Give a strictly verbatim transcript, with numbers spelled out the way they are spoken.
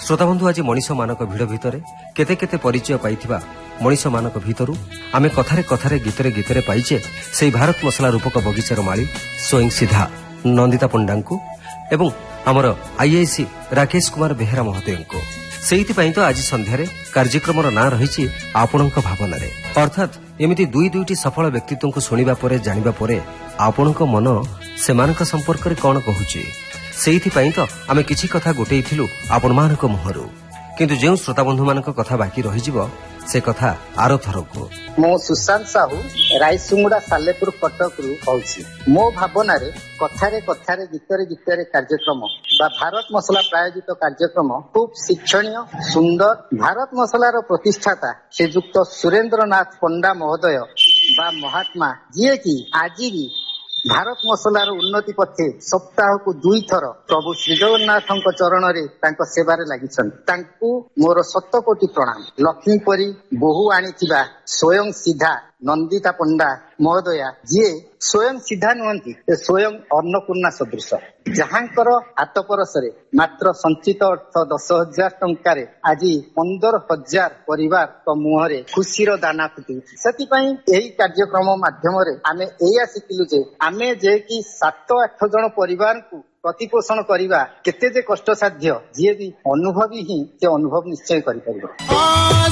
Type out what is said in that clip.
श्रोताबंधु आज मनीष मानक भिड़ भितर केते केते परिचय पाइथिबा मनीष मानक भितरु आमे कथारे कथारे गीतरे गीतरे पाइचे से भारत मसला रूपक बगीचार माली स्वयं सीधा नंदिता पंडा को एवं आमर आईआईसी राकेश कुमार बेहेरा महोदय को सेइथिपाई तो आज संध्यारे कार्यक्रमर ना रही आपणक भावना अर्थात एमिति दुई दुईटी सफल व्यक्तित्व को शुणिबा परे जानिबा परे आपणक मन सेमानक संपर्क रे कौन कहूची सेइथिपाई तो आमे किछि कथा गोटेइथिलु आपण मानक मुहरु किंतु जेउ श्रोता बंधु मानक कथा बाकी रहिजिबो से कथा आरो थरको मो सुशांत साहू रायसुंगुड़ा सालेपुर कटक रु कहूची मो भावना रे कथारे कथारे गीतरे गीतरे कार्यक्रम बा भारत मसला प्रायोजित कार्यक्रम खूब शिक्षणीय सुंदर भारत मसलार प्रतिष्ठाता श्रीजुक्त सुरेंद्रनाथ पंडा महोदय बा महात्मा जी की आज भी भारत मसलार उन्नति पथे सप्ताह को दुई थर प्रभु श्री जगन्नाथ चरण रे तांको सेवारे लागिछन मोर सत कोटि प्रणाम। लक्ष्मी परी बहु आनीथिबा स्वयं सीधा नंदिता पंडा महोदया जी स्वयं सीधा नुहंती स्वयं अन्नपूर्णा सदृश जहांकर हाथ परसरे मात्र संचित अर्थ दस हजार टंकार आज पंदर हजार परिवार तो मुहरे खुशीर दाना फुटी से कार्यक्रम माध्यम आमे एया शिखिलु जे आमे जे कि सात आठ जन परिवार को प्रतिपोषण करवा केते जे कष्ट साध्य जी भी अनुभवी ही से अनुभव निश्चय करि परिबो।